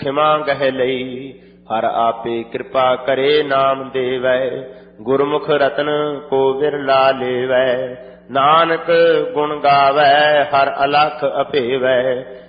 ਖਿਮਾ ਗਹਿ ਲਈ। ਹਰ ਆਪੇ ਕਿਰਪਾ ਕਰੇ ਨਾਮ ਦੇਵੈ, ਗੁਰਮੁਖ ਰਤਨ ਕੋ ਵਿਰਲਾ ਲੇਵੈ। ਨਾਨਕ ਗੁਣ ਗਾਵੈ ਹਰ ਅਲਖ ਅਭੇਵੈ,